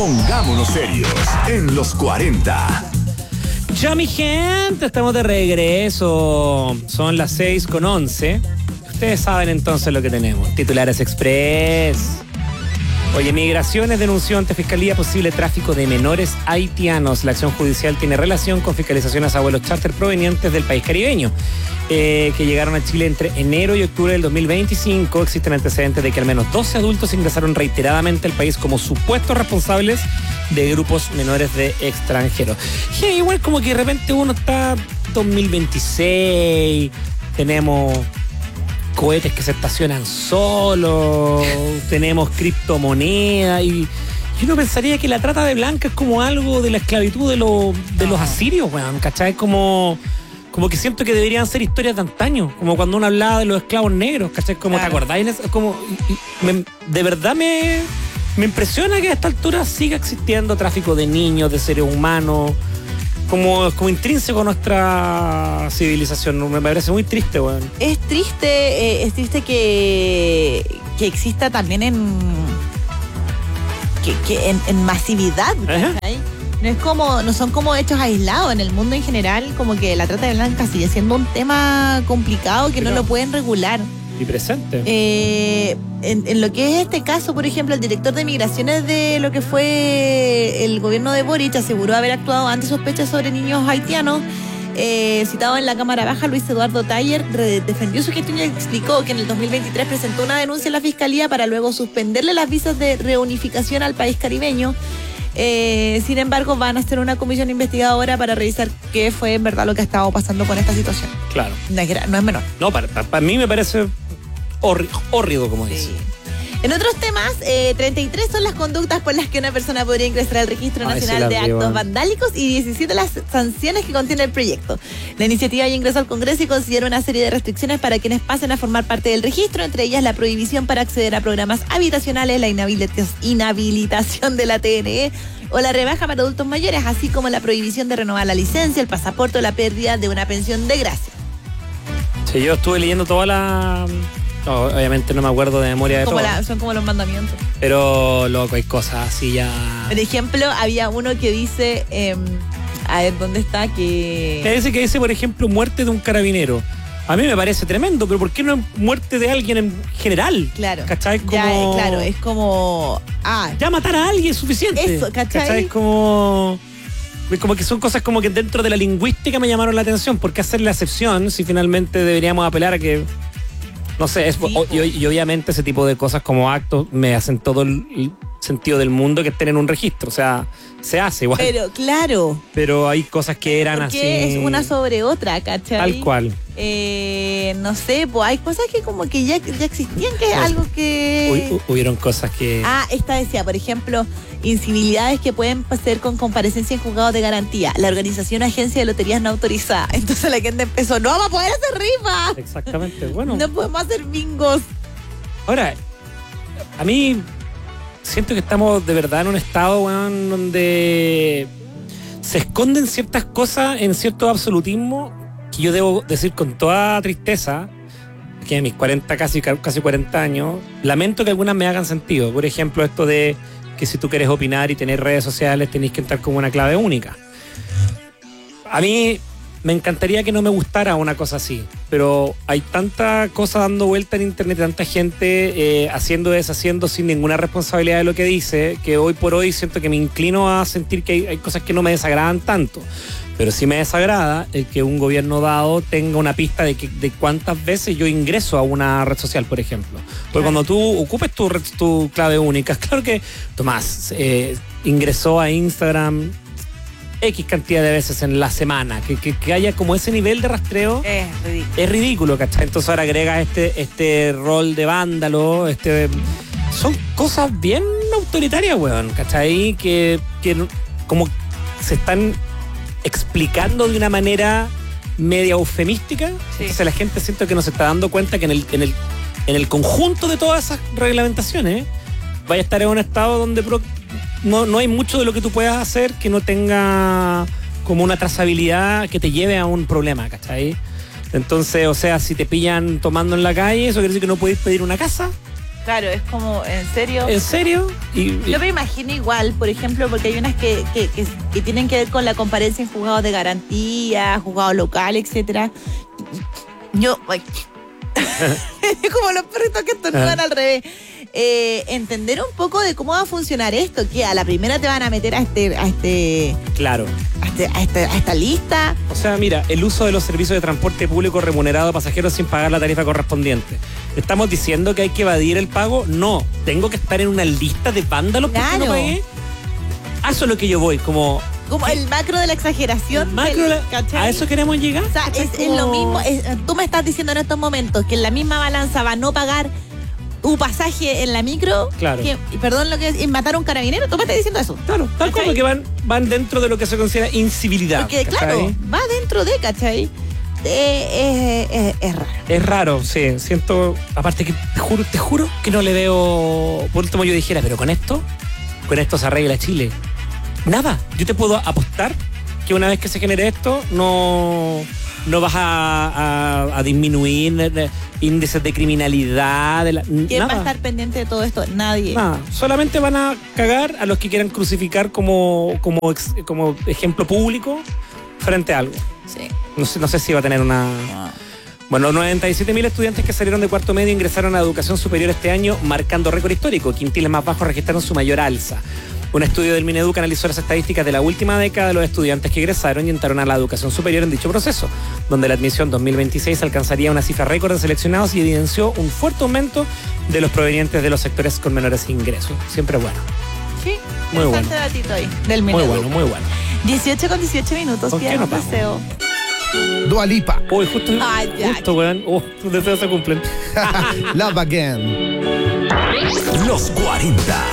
Pongámonos serios en los 40. Ya, mi gente, estamos de regreso. Son las 6:11. Ustedes saben entonces lo que tenemos. Titulares Express. Oye, Migraciones denunció ante Fiscalía posible tráfico de menores haitianos. La acción judicial tiene relación con fiscalizaciones a vuelos charter provenientes del país caribeño, que llegaron a Chile entre enero y octubre del 2025. Existen antecedentes de que al menos 12 adultos ingresaron reiteradamente al país como supuestos responsables de grupos menores de extranjeros. Y igual como que de repente uno está 2026, tenemos cohetes que se estacionan solos, tenemos criptomonedas y uno pensaría que la trata de blancas es como algo de la esclavitud de los asirios, weón, ¿cachai? Como que siento que deberían ser historias de antaño, como cuando uno hablaba de los esclavos negros, ¿cachai? Como, claro. ¿Te acordáis? Como, de verdad me impresiona que a esta altura siga existiendo tráfico de niños, de seres humanos, como intrínseco a nuestra civilización. Me parece muy triste, weón. Es triste que exista también en masividad, ¿cachai? No son como hechos aislados. En el mundo en general, como que la trata de blancas sigue siendo un tema complicado que no lo pueden regular. Y presente. En lo que es este caso, por ejemplo, el director de Migraciones de lo que fue el gobierno de Boric aseguró haber actuado ante sospechas sobre niños haitianos. Citado en la Cámara Baja, Luis Eduardo Taller defendió su gestión y explicó que en el 2023 presentó una denuncia en la Fiscalía para luego suspenderle las visas de reunificación al país caribeño. Sin embargo, van a hacer una comisión investigadora para revisar qué fue en verdad lo que ha estado pasando con esta situación. Claro. No es menor. No, para mí me parece hórrido, como dice. Sí. En otros temas, 33 son las conductas por las que una persona podría ingresar al Registro Nacional de Actos Vandálicos y 17 las sanciones que contiene el proyecto. La iniciativa ya ingresó al Congreso y considera una serie de restricciones para quienes pasen a formar parte del registro, entre ellas la prohibición para acceder a programas habitacionales, la inhabilitación de la TNE o la rebaja para adultos mayores, así como la prohibición de renovar la licencia, el pasaporte o la pérdida de una pensión de gracia. Sí, yo estuve leyendo toda la... No, obviamente no me acuerdo de memoria de todo. Son como los mandamientos. Pero, loco, hay cosas así ya... Por ejemplo, había uno que dice... a ver, ¿dónde está? Que dice, por ejemplo, muerte de un carabinero. A mí me parece tremendo, pero ¿por qué no muerte de alguien en general? Claro. ¿Cachai? Claro, es como... Ya matar a alguien es suficiente. Eso, ¿cachai? Como que son cosas como que dentro de la lingüística me llamaron la atención. ¿Por qué hacer la excepción si finalmente deberíamos apelar a que... No sé, y obviamente ese tipo de cosas como actos me hacen todo el sentido del mundo que estén en un registro. O sea, se hace igual. Pero, claro. Pero hay cosas que eran así. Es una sobre otra, ¿cachai? Tal cual. No sé, pues hay cosas que como que ya existían, que es algo que... Hubieron cosas que... Esta decía, por ejemplo, incivilidades que pueden pasar con comparecencia en juzgados de garantía. La organización agencia de loterías no autorizada. Entonces la gente empezó, no vamos a poder hacer rifas. Exactamente, bueno. No podemos hacer bingos. Ahora, a mí siento que estamos de verdad en un estado, weón, donde se esconden ciertas cosas en cierto absolutismo que yo debo decir con toda tristeza, que a mis 40, casi 40 años, lamento que algunas me hagan sentido. Por ejemplo, esto de que si tú quieres opinar y tener redes sociales tenés que entrar como una clave única. A mí me encantaría que no me gustara una cosa así, pero hay tanta cosa dando vuelta en internet, tanta gente haciendo y deshaciendo sin ninguna responsabilidad de lo que dice, que hoy por hoy siento que me inclino a sentir que hay cosas que no me desagradan tanto. Pero sí me desagrada el que un gobierno dado tenga una pista de cuántas veces yo ingreso a una red social, por ejemplo. Porque cuando tú ocupes tu clave única, claro que Tomás ingresó a Instagram X cantidad de veces en la semana, que haya como ese nivel de rastreo es ridículo, ¿cachai? Entonces ahora agrega este rol de vándalo, son cosas bien autoritarias, weón, ¿cachai? Que como se están explicando de una manera media eufemística. Sí. Entonces la gente siento que no se está dando cuenta que en el conjunto de todas esas reglamentaciones vaya a estar en un estado donde no hay mucho de lo que tú puedas hacer que no tenga como una trazabilidad que te lleve a un problema, ¿cachai? Entonces, o sea, si te pillan tomando en la calle, eso quiere decir que no podéis pedir una casa, Claro, es como, ¿en serio? ¿En serio? Yo me imagino igual, por ejemplo, porque hay unas que tienen que ver con la comparencia en juzgados de garantía, juzgados locales, etcétera. Yo, como los perritos que estornudan al revés. Entender un poco de cómo va a funcionar esto, que a la primera te van a meter a Claro. a esta lista. O sea, mira, el uso de los servicios de transporte público remunerado a pasajeros sin pagar la tarifa correspondiente. ¿Estamos diciendo que hay que evadir el pago? No. ¿Tengo que estar en una lista de vándalos porque no pagué? A eso es lo que yo voy, como el macro de la exageración. ¿A eso queremos llegar? O sea, es lo mismo. Tú me estás diciendo en estos momentos que en la misma balanza va a no pagar tu pasaje en la micro, claro. Perdón lo que es matar a un carabinero. ¿Tú me estás diciendo eso? Claro, tal como que van dentro de lo que se considera incivilidad. Porque claro, va dentro de, ¿cachai? Es raro. Es raro, sí. Siento, aparte que te juro que no le veo. Por último yo dijera, pero con esto se arregla Chile. Nada, yo te puedo apostar que una vez que se genere esto, no vas a disminuir índices de criminalidad. ¿Quién va a estar pendiente de todo esto? Nadie. Nada, solamente van a cagar a los que quieran crucificar como ejemplo público frente a algo. Sí. No sé si va a tener una... Bueno, 97.000 estudiantes que salieron de cuarto medio ingresaron a educación superior este año, marcando récord histórico. Quintiles más bajos registraron su mayor alza. Un estudio del Mineduc analizó las estadísticas de la última década de los estudiantes que egresaron y entraron a la educación superior en dicho proceso, donde la admisión 2026 alcanzaría una cifra récord de seleccionados y evidenció un fuerte aumento de los provenientes de los sectores con menores ingresos. Siempre bueno. Sí, muy bueno. Datito ahí, del Mineduc. Muy bueno. 18:18 minutos, pierna un paseo. Dua Lipa. Uy, justo, weón. Tus deseos se cumplen. Love Again. Los 40.